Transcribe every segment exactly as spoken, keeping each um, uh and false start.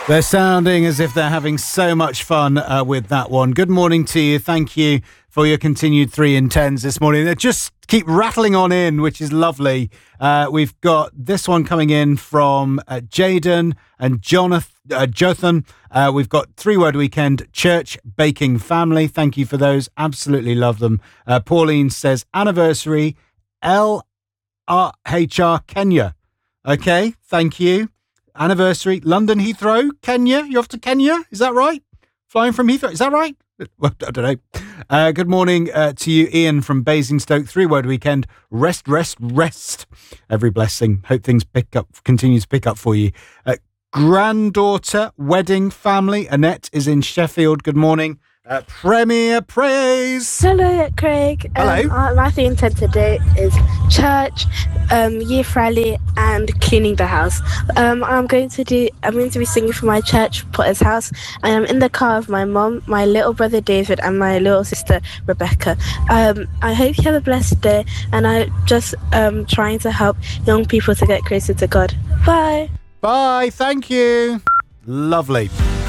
They're sounding as if they're having so much fun uh, with that one. Good morning to you. Thank you for your continued three in tens this morning. They just keep rattling on in, which is lovely. Uh, we've got this one coming in from uh, Jaden and Jonathan. Uh, Jothan. Uh, we've got Three Word Weekend, Church Baking Family. Thank you for those. Absolutely love them. Uh, Pauline says anniversary, L R H R Kenya. Okay, thank you. Anniversary, London Heathrow, Kenya. You're off to Kenya? Is that right? Flying from Heathrow? Is that right? Well, I don't know. Uh, good morning uh, to you, Ian from Basingstoke. Three Word Weekend, rest, rest, rest. Every blessing. Hope things pick up, continue to pick up for you. Uh, granddaughter, wedding family. Annette is in Sheffield. Good morning. Uh, Premier Praise. Hello, Craig. Hello. Um, uh, my thing intent today is church, um, youth rally, and cleaning the house. Um, I'm going to do. I'm going to be singing for my church, Potter's House. And I'm in the car with my mom, my little brother David, and my little sister Rebecca. Um, I hope you have a blessed day, and I'm just um trying to help young people to get closer to God. Bye. Bye. Thank you. Lovely.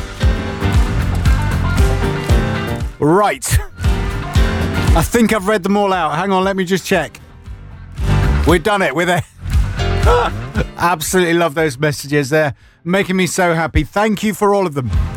Right. I think I've read them all out. Hang on, let me just check. We've done it. We're there. Absolutely love those messages. They're making me so happy. Thank you for all of them.